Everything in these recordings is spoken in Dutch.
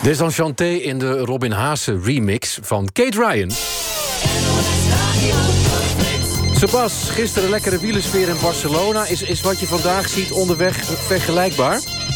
Desenchanté in de Robin Haase remix van Kate Ryan. Sebas, gisteren lekkere wielersfeer in Barcelona. Is wat je vandaag ziet onderweg vergelijkbaar?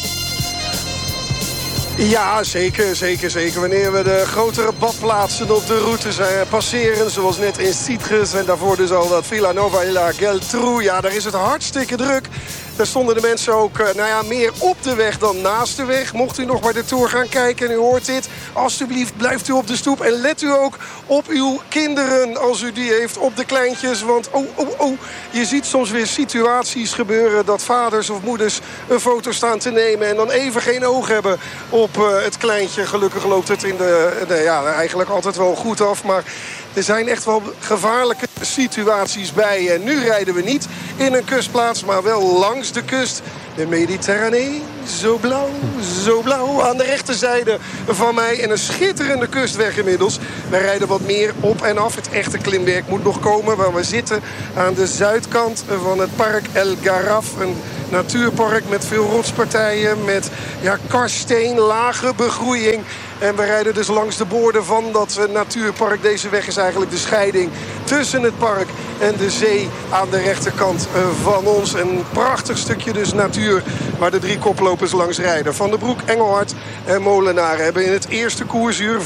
Ja, zeker. Wanneer we de grotere badplaatsen op de route passeren, zoals net in Sitges en daarvoor dus al dat Vilanova y la Geltrú. Ja, daar is het hartstikke druk. Daar stonden de mensen ook meer op de weg dan naast de weg. Mocht u nog maar de Tour gaan kijken en u hoort dit, alstublieft blijft u op de stoep. En let u ook op uw kinderen als u die heeft, op de kleintjes. Want je ziet soms weer situaties gebeuren dat vaders of moeders een foto staan te nemen en dan even geen oog hebben op het kleintje. Gelukkig loopt het eigenlijk altijd wel goed af, maar er zijn echt wel gevaarlijke situaties bij. En nu rijden we niet in een kustplaats, maar wel langs de kust. De Mediterranee, zo blauw aan de rechterzijde van mij. En een schitterende kustweg inmiddels. Wij rijden wat meer op en af. Het echte klimwerk moet nog komen. Maar we zitten aan de zuidkant van het park El Garraf. Een natuurpark met veel rotspartijen, met karststeen, lage begroeiing. En we rijden dus langs de boorden van dat natuurpark. Deze weg is eigenlijk de scheiding tussen het park en de zee aan de rechterkant van ons. Een prachtig stukje dus natuur waar de 3 koplopers langs rijden. Van der Broek, Engelhard en Molenaar hebben in het eerste koersuur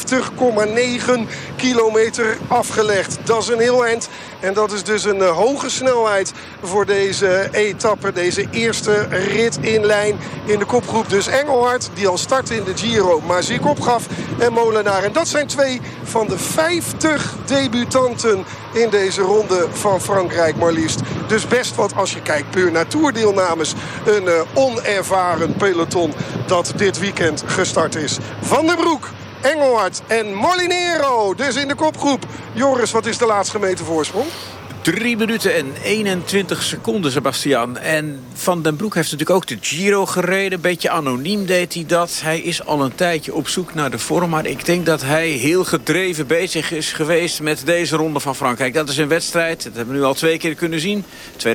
50,9 kilometer afgelegd. Dat is een heel eind. En dat is dus een hoge snelheid voor deze etappe. Deze eerste rit in lijn in de kopgroep. Dus Engelhard, die al startte in de Giro, maar zich opgaf. En Molenaar. En dat zijn 2 van de 50 debutanten in deze ronde van Frankrijk maar liefst. Dus best wat als je kijkt puur naar toerdeelnames. Een onervaren peloton dat dit weekend gestart is. Van der Broek, Engelhard en Molinero. Dus in de kopgroep. Joris, wat is de laatst gemeten voorsprong? 3 minuten en 21 seconden, Sebastian. En Van den Broek heeft natuurlijk ook de Giro gereden. Een beetje anoniem deed hij dat. Hij is al een tijdje op zoek naar de vorm. Maar ik denk dat hij heel gedreven bezig is geweest met deze ronde van Frankrijk. Dat is een wedstrijd, dat hebben we nu al 2 keer kunnen zien.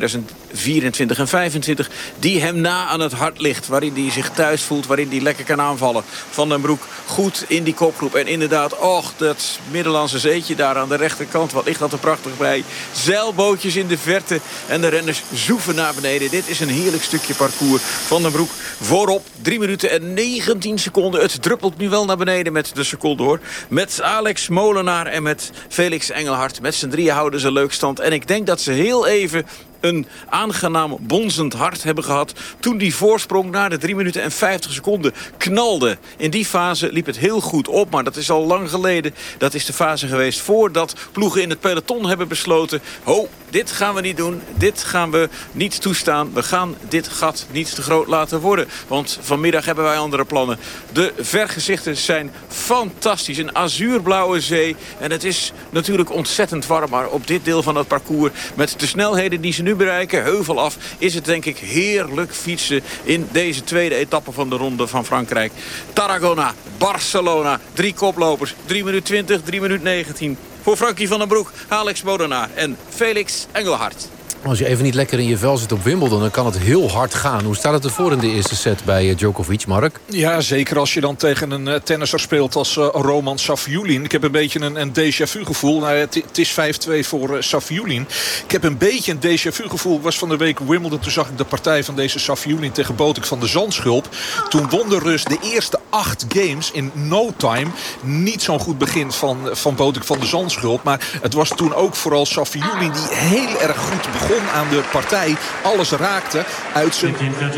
2024 en 25. Die hem na aan het hart ligt. Waarin hij zich thuis voelt, waarin hij lekker kan aanvallen. Van den Broek goed in die kopgroep. En inderdaad, dat Middellandse zeetje daar aan de rechterkant. Wat ligt dat er prachtig bij. Zeilbootjes in de verte en de renners zoeven naar beneden. Dit is een heerlijk stukje parcours. Van den Broek voorop, 3 minuten en 19 seconden. Het druppelt nu wel naar beneden met de seconde hoor. Met Alex Molenaar en met Felix Engelhard. Met z'n drieën houden ze leuk stand. En ik denk dat ze heel even een aangenaam bonzend hart hebben gehad toen die voorsprong na de 3 minuten en 50 seconden knalde. In die fase liep het heel goed op, maar dat is al lang geleden. Dat is de fase geweest voordat ploegen in het peloton hebben besloten: dit gaan we niet doen, dit gaan we niet toestaan. We gaan dit gat niet te groot laten worden, want vanmiddag hebben wij andere plannen. De vergezichten zijn fantastisch, een azuurblauwe zee. En het is natuurlijk ontzettend warm, maar op dit deel van het parcours met de snelheden die ze nu bereiken, heuvel af, is het denk ik heerlijk fietsen in deze tweede etappe van de Ronde van Frankrijk. Tarragona, Barcelona, 3 koplopers, 3 minuten 20, 3 minuten 19. Voor Frankie van den Broek, Alex Molenaar en Felix Engelhard. Als je even niet lekker in je vel zit op Wimbledon, dan kan het heel hard gaan. Hoe staat het ervoor in de eerste set bij Djokovic, Mark? Ja, zeker als je dan tegen een tennisser speelt als Roman Safiullin. Ik heb een beetje een déjà vu gevoel. Nou, het is 5-2 voor Safiullin. Ik heb een beetje een déjà vu gevoel. Ik was van de week Wimbledon. Toen zag ik de partij van deze Safiullin tegen Botik van de Zandschulp. Toen won de Rus de eerste 8 games in no time. Niet zo'n goed begin van Botik van de Zandschulp. Maar het was toen ook vooral Safiullin die heel erg goed begon aan de partij. Alles raakte. Uit zijn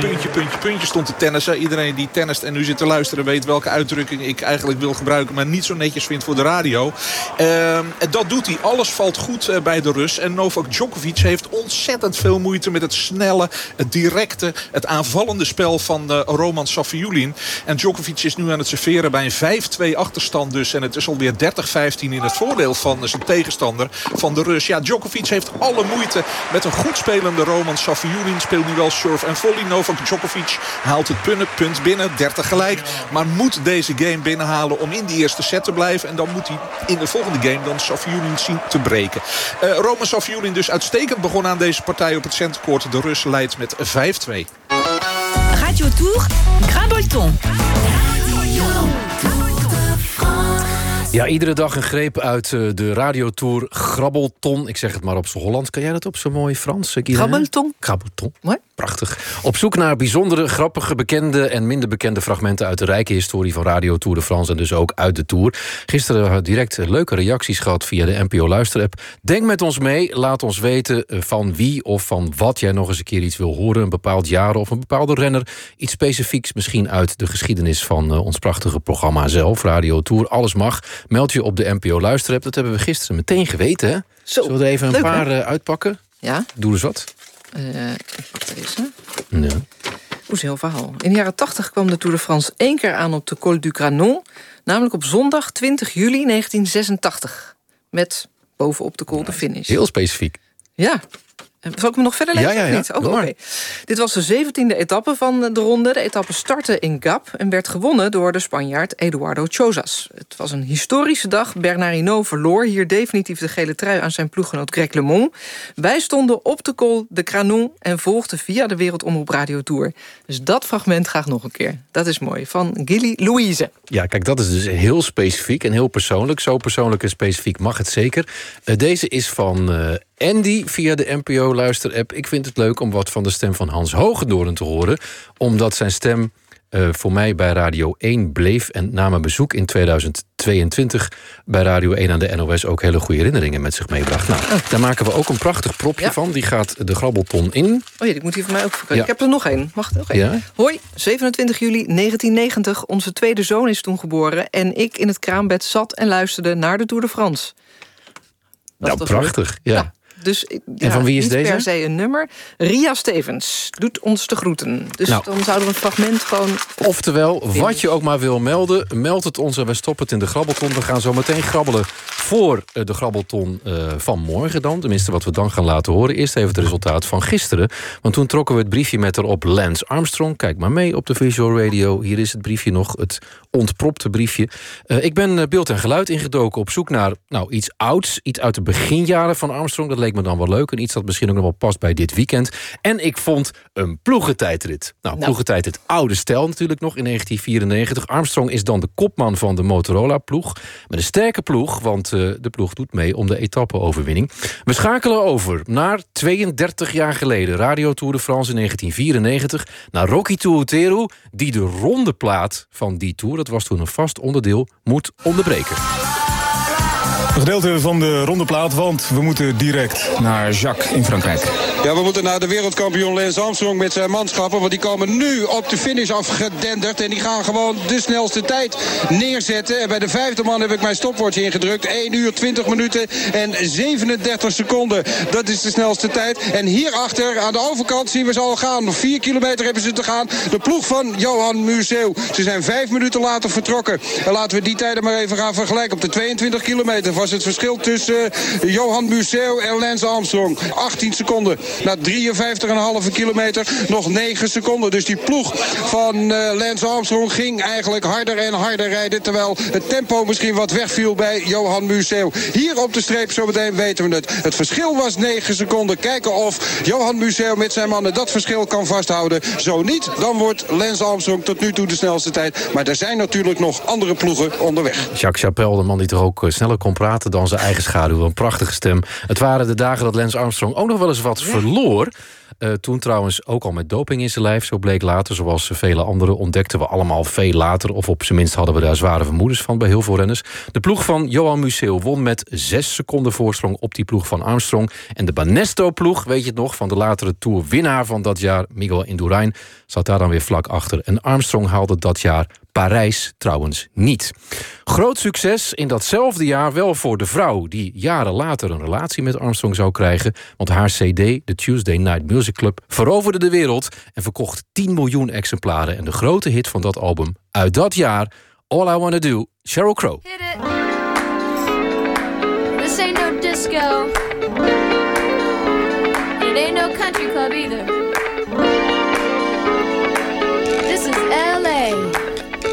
puntje stond te tennissen. Iedereen die tennist en nu zit te luisteren weet welke uitdrukking ik eigenlijk wil gebruiken, maar niet zo netjes vind voor de radio. En dat doet hij. Alles valt goed bij de Rus. En Novak Djokovic heeft ontzettend veel moeite met het snelle, het directe, het aanvallende spel van Roman Safiullin. En Djokovic is nu aan het serveren bij een 5-2 achterstand dus. En het is alweer 30-15 in het voordeel van zijn tegenstander, van de Rus. Ja, Djokovic heeft alle moeite met een goed spelende Roman Safiullin. Speelt nu wel surf en volley. Novak Djokovic haalt het punt binnen. 30 gelijk. Maar moet deze game binnenhalen om in die eerste set te blijven. En dan moet hij in de volgende game dan Safiullin zien te breken. Roman Safiullin dus uitstekend begonnen aan deze partij op het centercourt. De Rus leidt met 5-2. Radio Tour, Gras-Bolton. Radio Tour. Ja, iedere dag een greep uit de radiotour Grabbelton. Ik zeg het maar op z'n Hollands. Kan jij dat op zo'n mooi Frans? Grabbelton. Grabbelton. Mooi. Prachtig. Op zoek naar bijzondere, grappige, bekende en minder bekende fragmenten uit de rijke historie van Radio Tour de France en dus ook uit de Tour. Gisteren hadden we direct leuke reacties gehad via de NPO Luisterapp. Denk met ons mee, laat ons weten van wie of van wat jij nog eens een keer iets wil horen. Een bepaald jaar of een bepaalde renner. Iets specifieks misschien uit de geschiedenis van ons prachtige programma zelf, Radio Tour. Alles mag. Meld je op de NPO Luisterapp. Dat hebben we gisteren meteen geweten, hè? Zo, zullen we er even een leuk, paar uitpakken? Ja. Doe eens wat. Ik pak deze. Ja. Hoe heel verhaal. In de jaren 80 kwam de Tour de France 1 keer aan op de Col du Granon. Namelijk op zondag 20 juli 1986. Met bovenop de col de finish. Heel specifiek. Ja. Zal ik hem nog verder lezen? Ja. Niet? Oh, oké. Dit was de 17e etappe van de ronde. De etappe startte in Gap en werd gewonnen door de Spanjaard Eduardo Chozas. Het was een historische dag. Bernard Hinault verloor hier definitief de gele trui aan zijn ploeggenoot Greg LeMond. Wij stonden op de Col de Granon en volgden via de Wereldomroep Radio Tour. Dus dat fragment graag nog een keer. Dat is mooi. Van Gilly Louise. Ja, kijk, dat is dus heel specifiek en heel persoonlijk. Zo persoonlijk en specifiek mag het zeker. Deze is van Andy via de NPO Luisterapp. Ik vind het leuk om wat van de stem van Hans Hogendoorn te horen. Omdat zijn stem voor mij bij Radio 1 bleef. En na mijn bezoek in 2022 bij Radio 1 aan de NOS ook hele goede herinneringen met zich meebracht. Nou, daar maken we ook een prachtig propje van. Die gaat de Grabbelton in. Oh ja, die moet hier voor mij ook verkopen. Ja. Ik heb er nog één. Mag het nog één? Ja? Hoi, 27 juli 1990. Onze tweede zoon is toen geboren. En ik in het kraambed zat en luisterde naar de Tour de France. Nou, prachtig. Ja. Dus, en van wie is niet deze? Per se een nummer. Ria Stevens doet ons de groeten. Dus nou, dan zouden we een fragment gewoon... Oftewel, wat je ook maar wil melden, meld het ons en we stoppen het in de Grabbelton. We gaan zo meteen grabbelen voor de Grabbelton van morgen dan. Tenminste, wat we dan gaan laten horen. Eerst even het resultaat van gisteren. Want toen trokken we het briefje met erop Lance Armstrong. Kijk maar mee op de Visual Radio. Hier is het briefje nog, het ontpropte briefje. Ik ben beeld en geluid ingedoken op zoek naar iets ouds. Iets uit de beginjaren van Armstrong. Dat leek me dan wel leuk. En iets dat misschien ook nog wel past bij dit weekend. En ik vond een ploegentijdrit. Ploegentijdrit oude stijl natuurlijk nog in 1994. Armstrong is dan de kopman van de Motorola-ploeg. Met een sterke ploeg, want de ploeg doet mee om de etappe-overwinning. We schakelen over naar 32 jaar geleden. Radio Tour de France in 1994. Naar Rocky Tuotero, die de rondeplaat van die Tour, dat was toen een vast onderdeel, moet onderbreken. Een gedeelte van de rondeplaat, want we moeten direct naar Jacques in Frankrijk. Ja, we moeten naar de wereldkampioen Lance Armstrong met zijn manschappen. Want die komen nu op de finish afgedenderd. En die gaan gewoon de snelste tijd neerzetten. En bij de vijfde man heb ik mijn stopwatch ingedrukt. 1 uur, 20 minuten en 37 seconden. Dat is de snelste tijd. En hierachter aan de overkant zien we ze al gaan. Nog 4 kilometer hebben ze te gaan. De ploeg van Johan Museeuw. Ze zijn 5 minuten later vertrokken. En laten we die tijden maar even gaan vergelijken. Op de 22 kilometer was het verschil tussen Johan Museeuw en Lance Armstrong. 18 seconden. Na 53,5 kilometer nog 9 seconden. Dus die ploeg van Lance Armstrong ging eigenlijk harder en harder rijden. Terwijl het tempo misschien wat wegviel bij Johan Museeuw. Hier op de streep zometeen weten we het. Het verschil was 9 seconden. Kijken of Johan Museeuw met zijn mannen dat verschil kan vasthouden. Zo niet, dan wordt Lance Armstrong tot nu toe de snelste tijd. Maar er zijn natuurlijk nog andere ploegen onderweg. Jacques Chapelle, de man die toch ook sneller kon praten dan zijn eigen schaduw. Een prachtige stem. Het waren de dagen dat Lance Armstrong ook nog wel eens wat verloor. Toen trouwens ook al met doping in zijn lijf, zo bleek later. Zoals vele anderen ontdekten we allemaal veel later. Of op zijn minst hadden we daar zware vermoedens van bij heel veel renners. De ploeg van Johan Museeuw won met 6 seconden voorsprong op die ploeg van Armstrong. En de Banesto-ploeg, weet je het nog, van de latere Tour-winnaar van dat jaar, Miguel Indurain, zat daar dan weer vlak achter. En Armstrong haalde dat jaar Parijs trouwens niet. Groot succes in datzelfde jaar wel voor de vrouw, die jaren later een relatie met Armstrong zou krijgen. Want haar CD, de Tuesday Night Music Club, veroverde de wereld en verkocht 10 miljoen exemplaren. En de grote hit van dat album uit dat jaar, All I Wanna Do, Sheryl Crow. Hit it. This ain't no disco. It ain't no country club either.